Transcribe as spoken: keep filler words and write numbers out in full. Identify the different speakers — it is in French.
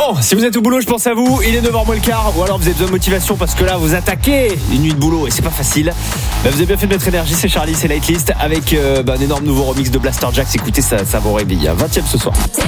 Speaker 1: Bon, si vous êtes au boulot, je pense à vous. Il est neuf heures moins le quart. Ou alors vous avez besoin de motivation parce que là, vous attaquez une nuit de boulot et c'est pas facile. Bah, vous avez bien fait de mettre énergie. C'est Charlie, c'est Lightlist avec euh, bah, un énorme nouveau remix de Blaster Jacks. Écoutez, ça, ça vous réveille. vingtième ce soir.